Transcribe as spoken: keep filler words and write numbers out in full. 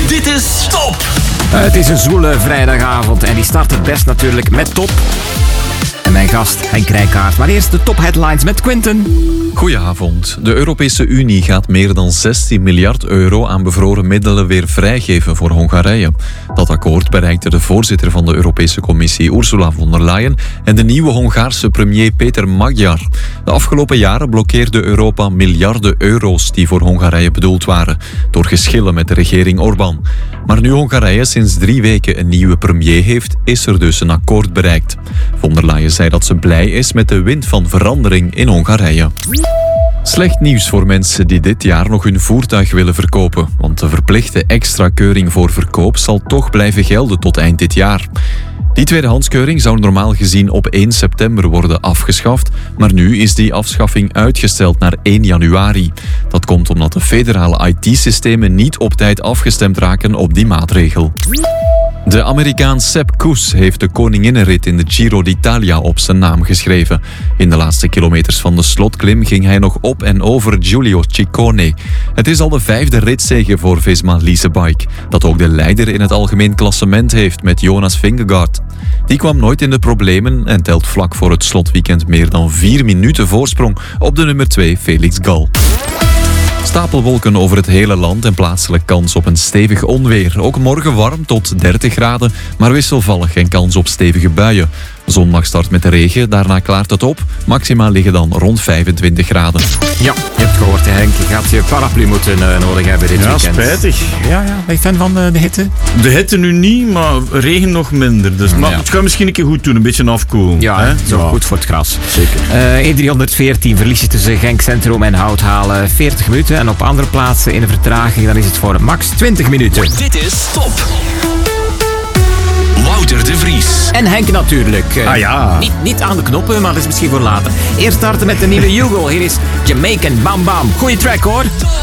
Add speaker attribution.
Speaker 1: Dit is Top!
Speaker 2: Uh, het is een zwoele vrijdagavond en die start het best natuurlijk met Top. En mijn gast Henk Rijkaard. Maar eerst de top headlines met Quinten.
Speaker 3: Goedenavond. De Europese Unie gaat meer dan zestien miljard euro aan bevroren middelen weer vrijgeven voor Hongarije. Dat akkoord bereikte de voorzitter van de Europese Commissie Ursula von der Leyen en de nieuwe Hongaarse premier Peter Magyar. De afgelopen jaren blokkeerde Europa miljarden euro's die voor Hongarije bedoeld waren, door geschillen met de regering Orbán. Maar nu Hongarije sinds drie weken een nieuwe premier heeft, is er dus een akkoord bereikt. Von der Leyen zei dat ze blij is met de wind van verandering in Hongarije. Slecht nieuws voor mensen die dit jaar nog hun voertuig willen verkopen, want de verplichte extra keuring voor verkoop zal toch blijven gelden tot eind dit jaar. Die tweedehandskeuring zou normaal gezien op één september worden afgeschaft, maar nu is die afschaffing uitgesteld naar één januari. Dat komt omdat de federale I T-systemen niet op tijd afgestemd raken op die maatregel. De Amerikaan Sepp Kuss heeft de koninginnenrit in de Giro d'Italia op zijn naam geschreven. In de laatste kilometers van de slotklim ging hij nog op en over Giulio Ciccone. Het is al de vijfde ritzege voor Visma Leasebike, dat ook de leider in het algemeen klassement heeft met Jonas Vingegaard. Die kwam nooit in de problemen en telt vlak voor het slotweekend meer dan vier minuten voorsprong op de nummer twee Felix Gal. Stapelwolken over het hele land en plaatselijk kans op een stevig onweer. Ook morgen warm tot dertig graden, maar wisselvallig en kans op stevige buien. Zondag start met de regen, daarna klaart het op. Maxima liggen dan rond vijfentwintig graden.
Speaker 2: Ja, je hebt gehoord Henk, je gaat je paraplu moeten uh, nodig hebben dit
Speaker 4: ja,
Speaker 2: weekend.
Speaker 4: Ja, spijtig.
Speaker 2: Ja, ja. Ben je fan van uh, de hitte?
Speaker 4: De hitte nu niet, maar regen nog minder. Dus, maar
Speaker 2: ja.
Speaker 4: het gaat misschien een keer goed doen, een beetje afkoelen.
Speaker 2: Ja,
Speaker 4: hè?
Speaker 2: dat is ook
Speaker 4: ja.
Speaker 2: goed voor het gras.
Speaker 4: Zeker.
Speaker 2: Uh, E driehonderdveertien verlies je tussen Genk Centrum en Houthalen veertig minuten. En op andere plaatsen in de vertraging dan is het voor max twintig minuten.
Speaker 1: Dit is Top! Wouter de Vries.
Speaker 2: En Henk natuurlijk. Uh,
Speaker 4: Ah ja.
Speaker 2: Niet, niet aan de knoppen, maar dat is misschien voor later. Eerst starten met de nieuwe Hugo. Hier is Jamaican Bam Bam. Goeie track hoor.
Speaker 1: Top!